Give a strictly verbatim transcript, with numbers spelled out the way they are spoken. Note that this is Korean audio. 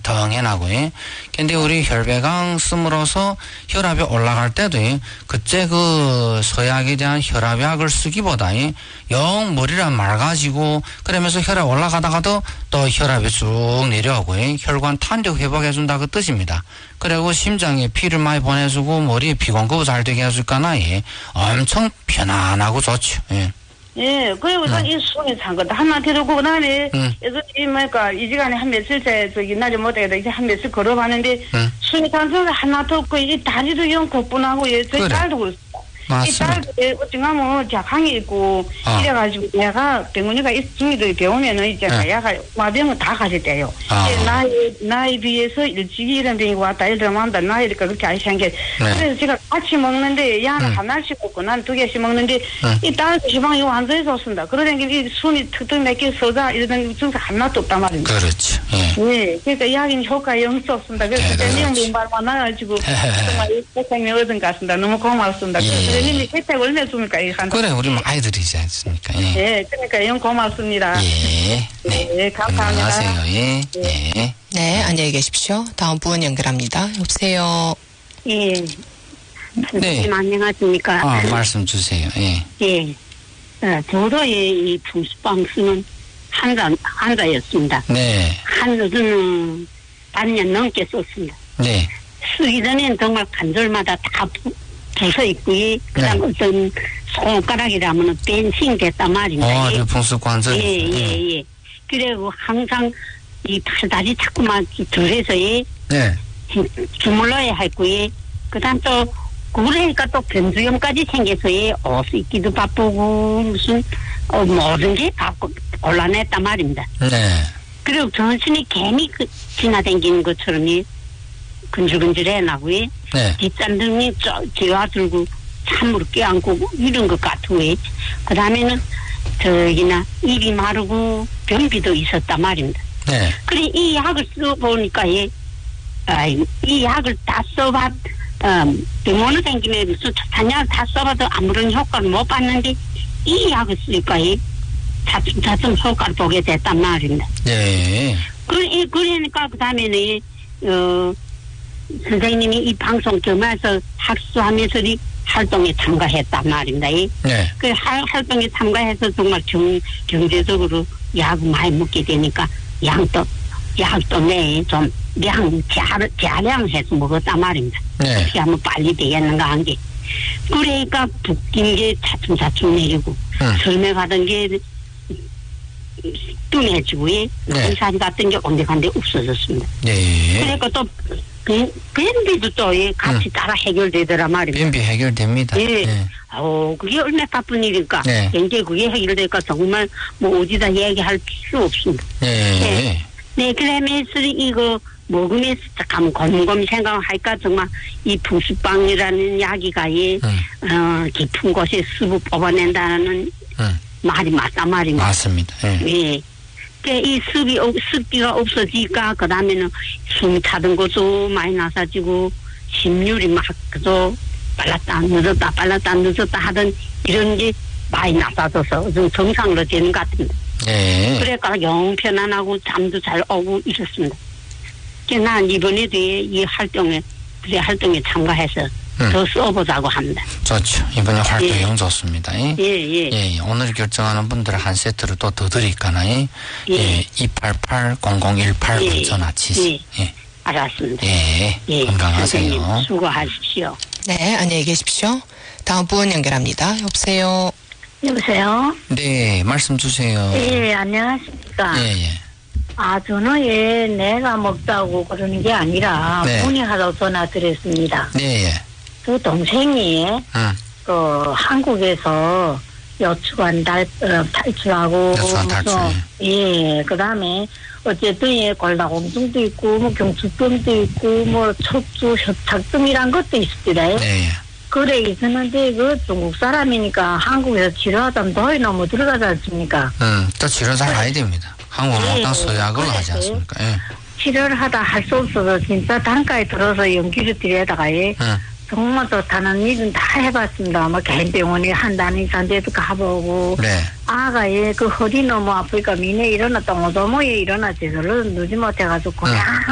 덩해나고, 예. 근데 우리 혈배강 씀으로써 혈압이 올라갈 때도, 예. 그때 그 서약에 대한 혈압약을 쓰기보다, 예. 영 머리가 맑아지고, 그러면서 혈압 올라가다가도 또 혈압이 쭉 내려오고, 예. 혈관 탄력 회복해준다 그 뜻입니다. 그리고 심장에 피를 많이 보내주고, 머리에 피 공급 잘 되게 해줄까나, 예. 엄청 편안하고 좋죠, 예. 예, 그리고 또 이 숨이 찬 것도 하나 들고, 그 다음에, 응. 그래서 이, 뭐니까, 이 시간에 한 며칠째, 저기, 낮에 못하겠다, 이제 한 며칠 걸어봤는데, 응. 숨이 찬 소리 하나 더 없고, 이 다리도 영 거뿐하고, 예, 저희 그래. 딸도 그렇습니다. 이 맞습니다. 딸도, 예, 어쩌면, 자강이 있고, 어. 이래가지고, 내가 병원에가 있으니까 배우면은, 이제, 응. 야가, 마병은 다 가셨대요. 아. 예, 나이, 나이 비해서 일찍이 이런 병이 왔다, 이러면 한다, 나이니까 그렇게 안 생겨. 그래서 제가 같이 먹는데, 야는 응. 하나씩 먹고, 난 두 개씩 먹는데, 응. 이 딸도 지방이 완전히 좋습니다. 그러다 이 숨이 턱턱 내게 서자, 이러던 증상 하나도 없단 말입니다. 그렇죠, 예. 네, 그러니까 약인 효과 영수 없습니다. 그래서 네, 대님 그렇지. 말만 나가지고, 정말 이 혜택이 얻은 것 같습니다. 너무 고맙습니다. 예. 그래서 대님이 혜택 얼마 줍니까? 이 한. 그래, 우리 많이 드리지 않습니까, 예. 예, 그러니까 영 고맙습니다. 예. 네. 네, 감사합니다. 건강하세요, 예. 예. 네, 안녕히 계십시오. 다음 분 연결합니다. 여보세요. 예. 네. 선생님 안녕하십니까? 아, 말씀 주세요, 예. 예. 어, 저도 이 풍수방 쓰는 환자, 환자였습니다. 네. 한우는 반년 넘게 썼습니다. 네. 쓰기 전에는 정말 관절마다 다 부, 부서 있고, 그 다음 네. 어떤 손가락이라면 벤싱 됐단 말입니다. 어, 예. 저 풍수관절. 예, 예, 예. 그리고 항상 이 팔다리 자꾸만 들어서, 예, 네. 주물러야 했고, 예. 그 다음 또, 그러니까 또 변두염까지 생겨서, 예, 옷 입기도 바쁘고, 무슨, 어, 모든 게 바꾸, 곤란했단 말입니다. 네. 그리고 전신이 개미 그, 지나다니는 것처럼, 예, 근질근질해 나고, 예. 네. 뒷잔등이 쥐어들고 참으로 껴안고 이런 것 같고, 예. 그 다음에는, 저기나, 입이 마르고 변비도 있었단 말입니다. 네. 그래, 이 약을 써보니까, 예, 아, 이 약을 다 써봤, 어, 병원을 다니면 무슨 단약을 다 써봐도 아무런 효과를 못 봤는데, 이 약을 쓰니까, 예, 차츰차츰 효과를 보게 됐단 말입니다. 네. 그, 그러니까, 그 다음에는, 예, 어, 선생님이 이 방송 겸해서 학수하면서 이 활동에 참가했단 말입니다. 예. 네. 그 할, 활동에 참가해서 정말 경, 경제적으로 약을 많이 먹게 되니까 양도, 약도 내 좀 량, 자, 자량해서 먹었단 말입니다. 네. 어떻게 하면 빨리 되겠는가 한 게. 그러니까 붓긴 게 차츰차츰 내리고, 응. 설매 받은 게 뚱해지고, 예. 네. 의사지 같은 게 온데간데 없어졌습니다. 네. 그러니까 또, 변, 변비도 또, 예, 같이 응. 따라 해결되더라 말입니다. 변비 해결됩니다. 예. 네. 어, 그게 얼마나 바쁜 일일까. 네. 이제 그게 해결될까 정말 뭐 어디다 얘기할 필요 없습니다. 네. 네. 네, 그러면서 이거 먹으면서 잠깐 곰곰 생각할까 정말 이 풍수빵이라는 이야기가 예, 응. 어, 깊은 곳에 습을 뽑아낸다는 응. 말이 맞단 말입니다. 맞습니다. 예. 예. 그 이 습이 없, 습기가 없어지니까 그 다음에는 숨 차던 것도 많이 나사지고 심률이 막 그저 빨랐다 늦었다 빨랐다 늦었다 하던 이런 게 많이 나사져서 좀 정상으로 되는 것 같습니다. 네. 그래가 영 편안하고 잠도 잘 오고 있었습니다. 그래서 난 이번에도 이 활동에 그래 활동에 참가해서 응. 더 써보자고 합니다. 좋죠. 이번에 활동 예. 영 좋습니다. 예. 예, 예. 예, 오늘 결정하는 분들 한 세트를 또 더 드릴까나요? 예. 예, 이팔팔 공공일팔 예. 전화 치시. 예. 알았습니다. 예. 예. 건강하세요. 선생님 수고하십시오. 네, 안녕히 계십시오. 다음 분 연결합니다. 여보세요. 여보세요? 네, 말씀 주세요. 예, 안녕하십니까. 예, 예. 아, 저는 예, 내가 먹다고 그러는 게 아니라 네. 문의하러 전화 드렸습니다. 네, 예. 그 동생이 응. 그 한국에서 여추관 달, 어, 탈출하고 여추관 탈출, 무슨, 예, 그 다음에 어쨌든 예, 골다공증도 있고 뭐 경추병도 있고 뭐 척추 협착증이란 것도 있습니다. 네, 예. 그래 있었는데 그 중국 사람이니까 한국에서 치료하다면 더위 너무 들어가지 않습니까? 음, 또 치료 잘 가야 됩니다. 한국은 예. 마땅 서약을 하지 그래서 않습니까? 예. 치료를 하다 할 수 없어서 진짜 단가에 들어서 연기를 드려다가 예, 응. 정말 좋다는 일은 다 해봤습니다. 뭐 개인병원에 한다는 산데도 가보고 네. 아가 예, 그 허리 너무 아프니까 미네 일어났다 오도모에 일어났지 별로 누지 못해가지고 그냥